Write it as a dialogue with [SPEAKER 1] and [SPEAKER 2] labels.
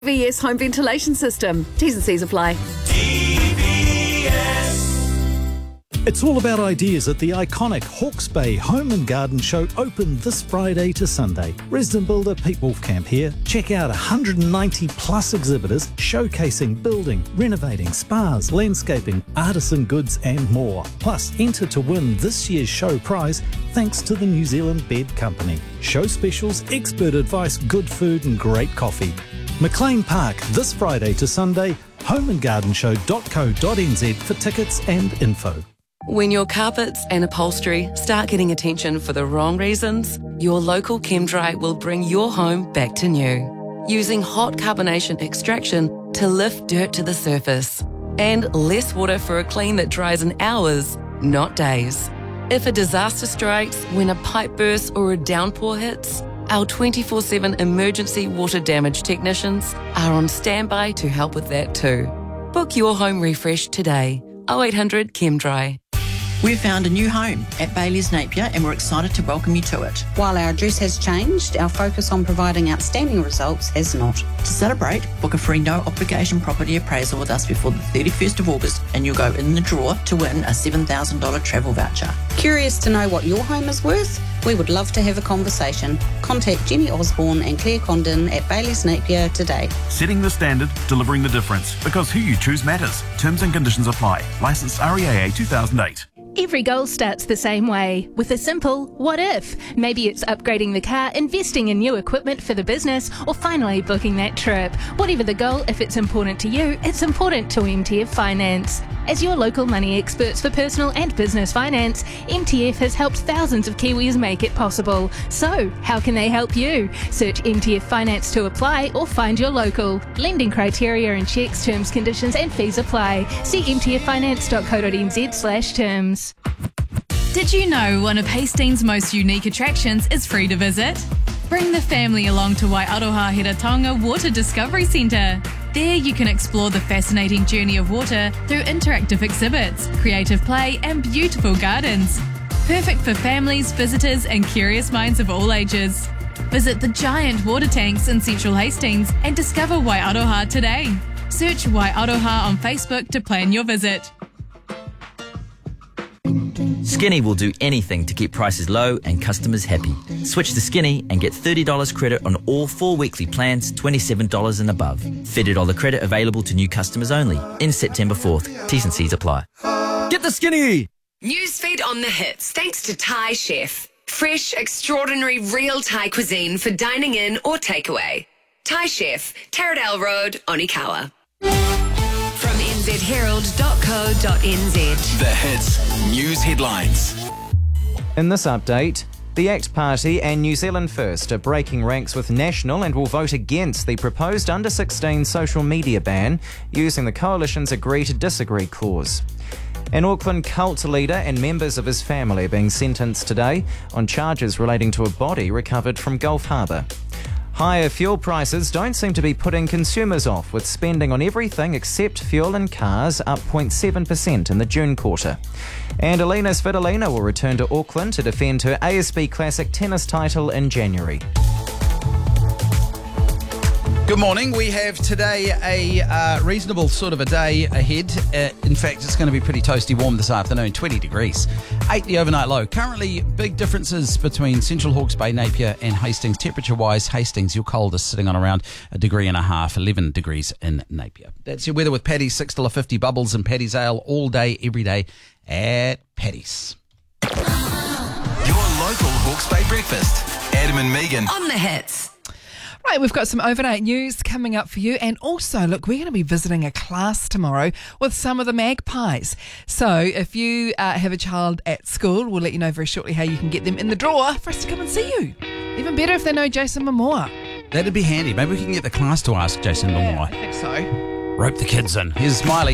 [SPEAKER 1] VS Home Ventilation System. T's and C's apply.
[SPEAKER 2] It's all about ideas at the iconic Hawke's Bay Home and Garden Show, open this Friday to Sunday. Resident builder Pete Wolfcamp here. Check out 190 plus exhibitors showcasing building, renovating, spas, landscaping, artisan goods and more. Plus, enter to win this year's show prize thanks to the New Zealand Bed Company. Show specials, expert advice, good food and great coffee. McLean Park this Friday to Sunday. homeandgardenshow.co.nz for tickets and info.
[SPEAKER 3] When your carpets and upholstery start getting attention for the wrong reasons, your local ChemDry will bring your home back to new. Using hot carbonation extraction to lift dirt to the surface. And less water for a clean that dries in hours, not days. If a disaster strikes, when a pipe bursts or a downpour hits, our 24/7 emergency water damage technicians are on standby to help with that too. Book your home refresh today. 0800 ChemDry.
[SPEAKER 4] We've found a new home at Bailey's Napier and we're excited to welcome you to it.
[SPEAKER 5] While our address has changed, our focus on providing outstanding results has not.
[SPEAKER 4] To celebrate, book a free no-obligation property appraisal with us before the 31st of August and you'll go in the draw to win a $7,000 travel voucher.
[SPEAKER 5] Curious to know what your home is worth? We would love to have a conversation. Contact Jenny Osborne and Claire Condon at Bailey's Napier today.
[SPEAKER 6] Setting the standard, delivering the difference. Because who you choose matters. Terms and conditions apply. Licensed REAA 2008.
[SPEAKER 7] Every goal starts the same way, with a simple what if. Maybe it's upgrading the car, investing in new equipment for the business, or finally booking that trip. Whatever the goal, if it's important to you, it's important to MTF Finance. As your local money experts for personal and business finance, MTF has helped thousands of Kiwis make it possible. So, how can they help you? Search MTF Finance to apply or find your local. Lending criteria and checks, terms, conditions and fees apply. See mtffinance.co.nz/terms.
[SPEAKER 8] Did you know one of Hastings' most unique attractions is free to visit? Bring the family along to Waiaroha Hiratonga Water Discovery Centre. There you can explore the fascinating journey of water through interactive exhibits, creative play and beautiful gardens. Perfect for families, visitors and curious minds of all ages. Visit the giant water tanks in central Hastings and discover Waiaroha today. Search Waiaroha on Facebook to plan your visit.
[SPEAKER 9] Skinny will do anything to keep prices low and customers happy. Switch to Skinny and get $30 credit on all 4 weekly plans, $27 and above. $30 credit available to new customers only. In September 4th. T's and C's apply.
[SPEAKER 10] Get the Skinny!
[SPEAKER 11] Newsfeed on the hits thanks to Thai Chef. Fresh, extraordinary, real Thai cuisine for dining in or takeaway. Thai Chef, Taradale Road, Onikawa. From nzherald.co.nz.
[SPEAKER 12] The hits. News headlines.
[SPEAKER 13] In this update, the ACT Party and New Zealand First are breaking ranks with National and will vote against the proposed under-16 social media ban using the coalition's agree to disagree clause. An Auckland cult leader and members of his family are being sentenced today on charges relating to a body recovered from Gulf Harbour. Higher fuel prices don't seem to be putting consumers off, with spending on everything except fuel and cars up 0.7% in the June quarter. And Alina Svitolina will return to Auckland to defend her ASB Classic tennis title in January.
[SPEAKER 14] Good morning. We have today a reasonable sort of a day ahead. In fact, it's going to be pretty toasty warm this afternoon, 20 degrees. 8 the overnight low. Currently, big differences between Central Hawke's Bay, Napier and Hastings. Temperature-wise, Hastings, your coldest, sitting on around 1.5 degrees, 11 degrees in Napier. That's your weather with Paddy's, $6.50 bubbles and Paddy's Ale all day, every day at Paddy's.
[SPEAKER 12] Your local Hawke's Bay breakfast. Adam and Megan.
[SPEAKER 11] On the hits.
[SPEAKER 15] Right, we've got some overnight news coming up for you, and also, look, we're going to be visiting a class tomorrow with some of the Magpies. So if you have a child at school, we'll let you know very shortly how you can get them in the draw for us to come and see you. Even better if they know Jason Momoa.
[SPEAKER 14] That'd be handy. Maybe we can get the class to ask Jason Momoa.
[SPEAKER 15] I think so.
[SPEAKER 14] Rope the kids in. Here's Smiley.